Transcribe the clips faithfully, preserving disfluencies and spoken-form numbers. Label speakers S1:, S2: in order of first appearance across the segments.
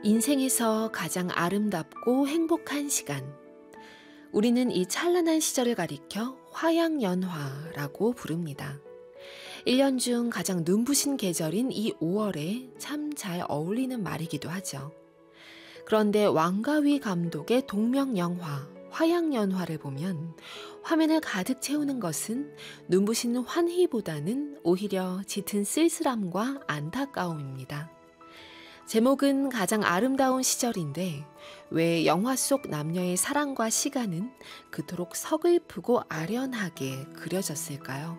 S1: 인생에서 가장 아름답고 행복한 시간. 우리는 이 찬란한 시절을 가리켜 화양연화라고 부릅니다. 일 년 중 가장 눈부신 계절인 이 오월에 참 잘 어울리는 말이기도 하죠. 그런데 왕가위 감독의 동명영화 화양연화를 보면 화면을 가득 채우는 것은 눈부신 환희보다는 오히려 짙은 쓸쓸함과 안타까움입니다. 제목은 가장 아름다운 시절인데 왜 영화 속 남녀의 사랑과 시간은 그토록 서글프고 아련하게 그려졌을까요?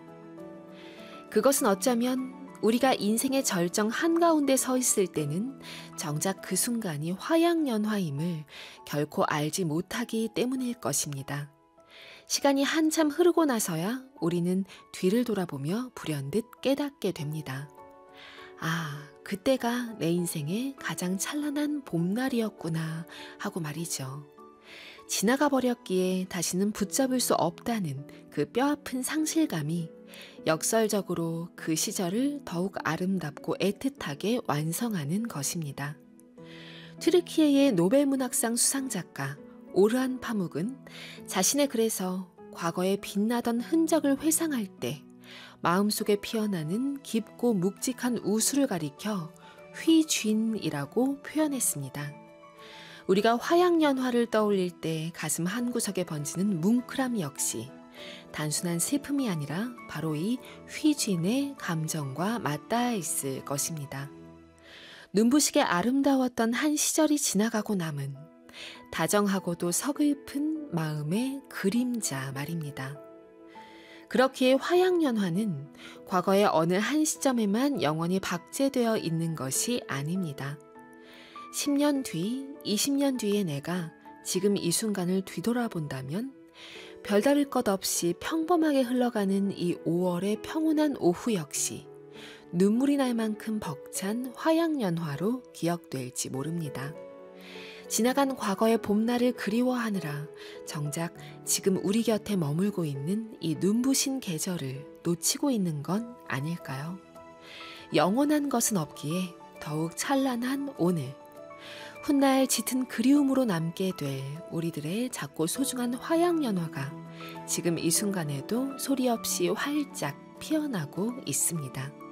S1: 그것은 어쩌면 우리가 인생의 절정 한가운데 서 있을 때는 정작 그 순간이 화양연화임을 결코 알지 못하기 때문일 것입니다. 시간이 한참 흐르고 나서야 우리는 뒤를 돌아보며 불현듯 깨닫게 됩니다. 아, 그때가 내 인생의 가장 찬란한 봄날이었구나 하고 말이죠. 지나가 버렸기에 다시는 붙잡을 수 없다는 그 뼈아픈 상실감이 역설적으로 그 시절을 더욱 아름답고 애틋하게 완성하는 것입니다. 튀르키예의 노벨문학상 수상작가 오르한 파묵은 자신의 글에서 과거에 빛나던 흔적을 회상할 때 마음속에 피어나는 깊고 묵직한 우수를 가리켜 휘쥔이라고 표현했습니다. 우리가 화양연화를 떠올릴 때 가슴 한구석에 번지는 뭉클함 역시 단순한 슬픔이 아니라 바로 이 휘쥔의 감정과 맞닿아 있을 것입니다. 눈부시게 아름다웠던 한 시절이 지나가고 남은 다정하고도 서글픈 마음의 그림자 말입니다. 그렇기에 화양연화는 과거의 어느 한 시점에만 영원히 박제되어 있는 것이 아닙니다. 십 년 뒤, 이십 년 뒤의 내가 지금 이 순간을 뒤돌아본다면 별다를 것 없이 평범하게 흘러가는 이 오월의 평온한 오후 역시 눈물이 날 만큼 벅찬 화양연화로 기억될지 모릅니다. 지나간 과거의 봄날을 그리워하느라 정작 지금 우리 곁에 머물고 있는 이 눈부신 계절을 놓치고 있는 건 아닐까요? 영원한 것은 없기에 더욱 찬란한 오늘. 훗날 짙은 그리움으로 남게 될 우리들의 작고 소중한 화양연화가 지금 이 순간에도 소리 없이 활짝 피어나고 있습니다.